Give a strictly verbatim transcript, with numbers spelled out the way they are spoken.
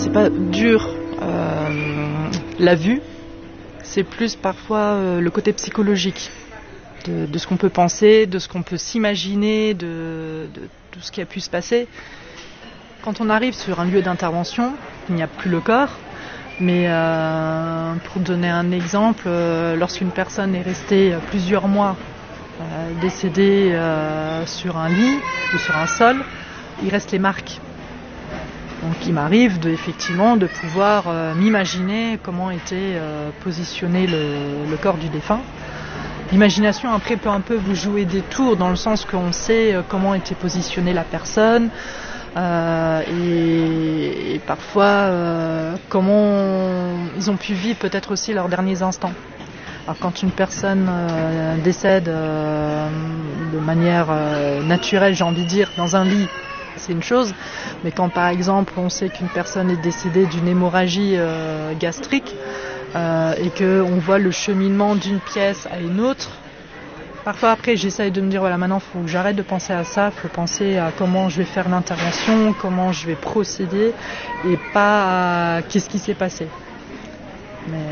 c'est pas dur euh, la vue, c'est plus parfois euh, le côté psychologique de, de ce qu'on peut penser, de ce qu'on peut s'imaginer, de, de tout ce qui a pu se passer. Quand on arrive sur un lieu d'intervention, il n'y a plus le corps, mais euh, pour donner un exemple, euh, lorsqu'une personne est restée plusieurs mois euh, décédée euh, sur un lit ou sur un sol, il reste les marques. Donc il m'arrive de, effectivement de pouvoir euh, m'imaginer comment était euh, positionné le, le corps du défunt. L'imagination après peut un peu vous jouer des tours dans le sens qu'on sait euh, comment était positionnée la personne euh, et, et parfois euh, comment ils ont pu vivre peut-être aussi leurs derniers instants. Alors quand une personne euh, décède euh, de manière euh, naturelle, j'ai envie de dire, dans un lit, c'est une chose, mais quand par exemple on sait qu'une personne est décédée d'une hémorragie euh, gastrique euh, et qu'on voit le cheminement d'une pièce à une autre, parfois après j'essaye de me dire voilà, maintenant il faut que j'arrête de penser à ça, il faut penser à comment je vais faire l'intervention, comment je vais procéder et pas à qu'est-ce qui s'est passé. Mais